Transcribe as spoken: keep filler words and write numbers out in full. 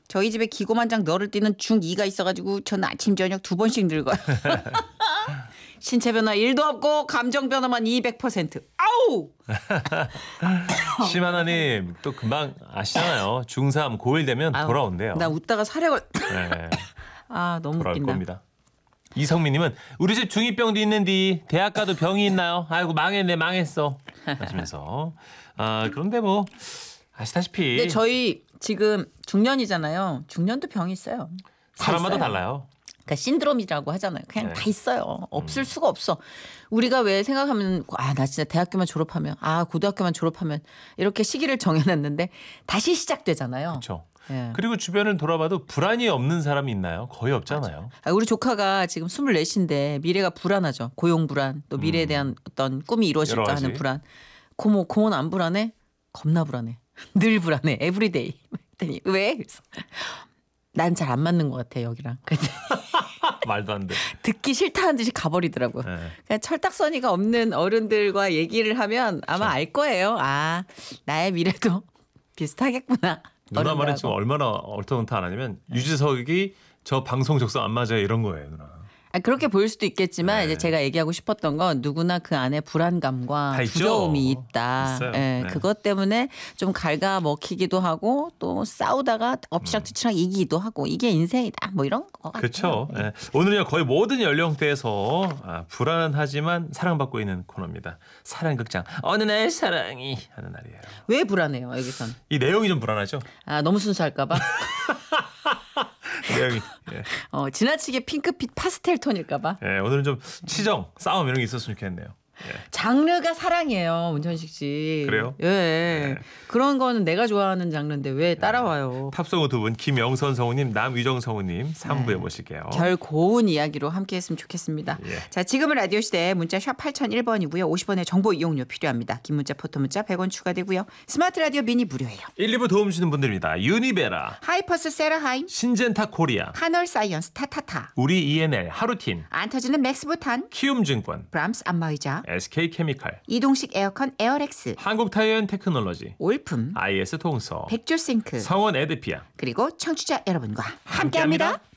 저희 집에 기고만장 너를 띠는 중이가 있어가지고 저는 아침 저녁 두 번씩 늙어요. 신체 변화 일도 없고 감정 변화만 이백 퍼센트. 아우! 심하나님 또 금방 아시잖아요. 중삼, 고일 되면 아우, 돌아온대요. 나 웃다가 살에 걸. 네, 아 너무 돌아올 웃긴다. 겁니다. 이성민님은 우리 집 중이병도 있는데 대학 가도 병이 있나요? 아이고 망했네 망했어 하시면서 아 그런데 뭐 아시다시피 근데 저희 지금 중년이잖아요. 중년도 병이 있어요. 다 사람마다 있어요. 달라요. 그러니까 신드롬이라고 하잖아요. 그냥 네. 다 있어요. 없을 수가 없어. 우리가 왜 생각하면 아 나 진짜 대학교만 졸업하면 아 고등학교만 졸업하면 이렇게 시기를 정해놨는데 다시 시작되잖아요. 그렇죠. 예. 그리고 주변을 돌아봐도 불안이 없는 사람이 있나요? 거의 없잖아요. 아, 우리 조카가 지금 스물넷인데 미래가 불안하죠. 고용 불안, 또 미래에 대한 어떤 꿈이 여러 이루어질까 가지. 하는 불안. 고모, 고모는 안 불안해? 겁나 불안해. 늘 불안해. 에브리데이. 그랬더니 왜? 그래서 난 잘 안 맞는 것 같아 여기랑. 그랬더니 말도 안 돼. 듣기 싫다는 듯이 가버리더라고요. 네. 그러니까 철딱서니가 없는 어른들과 얘기를 하면 아마 그렇죠. 알 거예요. 아 나의 미래도 비슷하겠구나. 누나 말은 어른들하고. 지금 얼마나 얼토당토 안 하냐면 유재석이 저 방송 적성 안 맞아요 이런 거예요 누나. 아, 그렇게 보일 수도 있겠지만 네. 이제 제가 얘기하고 싶었던 건 누구나 그 안에 불안감과 다 있죠. 두려움이 있다. 있어요. 예, 네. 그것 때문에 좀 갉아먹히기도 하고 또 싸우다가 음. 엎치락뒤치락 이기기도 하고 이게 인생이다. 뭐 이런 거 같아요. 그렇죠. 네. 예. 오늘은요 거의 모든 연령대에서 아, 불안하지만 사랑받고 있는 코너입니다. 사랑극장 어느 날 사랑이 하는 날이에요. 왜 불안해요 여기선? 이 내용이 좀 불안하죠. 아 너무 순수할까 봐? 내용이. 예. 어, 지나치게 핑크빛 파스텔 톤일까 봐? 예, 오늘은 좀 치정, 싸움 이런 게 있었으면 좋겠네요. 예. 장르가 사랑이에요, 문천식 씨. 그래요? 예. 네. 그런 거는 내가 좋아하는 장르인데 왜 따라와요? 탑성우 두 분 김영선 성우님, 남유정 성우님 삼 부에 모실게요. 결 고운 이야기로 함께 했으면 좋겠습니다. 예. 자, 지금은 라디오 시대 문자 샵 팔공공일 번이고요. 오십 원의 정보 이용료 필요합니다. 긴 문자, 포토 문자 백 원 추가되고요. 스마트 라디오 미니 무료예요. 일, 이 부 도움 주시는 분들입니다. 유니베라, 하이퍼스 세라하임, 신젠타 코리아, 하널 사이언스 타타타, 우리 이엔엘, 하루틴, 안 터지는 맥스부탄, 키움증권, 브람스 안마의자, 에스케이케미칼, 이동식 에어컨 에어렉스, 한국타이어앤테크놀로지, 올품, 아이에스 동서, 백조싱크, 성원 에드피아 그리고 청취자 여러분과 함께합니다. 함께합니다.